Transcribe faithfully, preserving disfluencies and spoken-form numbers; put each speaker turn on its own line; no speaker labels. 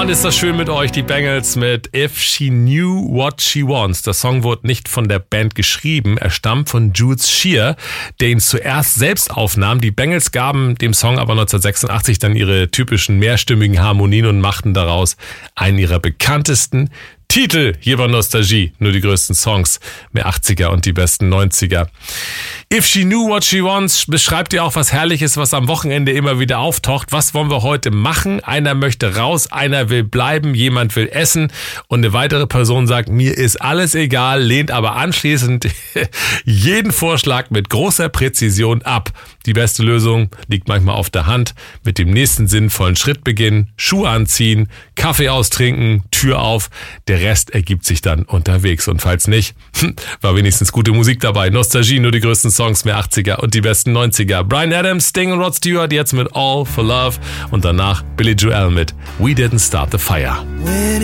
Mann, ist das schön mit euch, die Bangles mit If She Knew What She Wants. Der Song wurde nicht von der Band geschrieben, er stammt von Jules Shear, der ihn zuerst selbst aufnahm. Die Bangles gaben dem Song aber neunzehnhundertsechsundachtzig dann ihre typischen mehrstimmigen Harmonien und machten daraus einen ihrer bekanntesten Titel hier bei Nostalgie. Nur die größten Songs, mehr achtziger und die besten neunziger. If She Knew What She Wants beschreibt ja auch was Herrliches, was am Wochenende immer wieder auftaucht. Was wollen wir heute machen? Einer möchte raus, einer will bleiben, jemand will essen und eine weitere Person sagt, mir ist alles egal, lehnt aber anschließend jeden Vorschlag mit großer Präzision ab. Die beste Lösung liegt manchmal auf der Hand. Mit dem nächsten sinnvollen Schritt beginnen, Schuhe anziehen, Kaffee austrinken, Tür auf. Der Rest ergibt sich dann unterwegs. Und falls nicht, war wenigstens gute Musik dabei. Nostalgie, nur die größten Songs, mehr achtziger und die besten neunziger. Bryan Adams, Sting und Rod Stewart jetzt mit All for Love und danach Billy Joel mit We Didn't Start the Fire.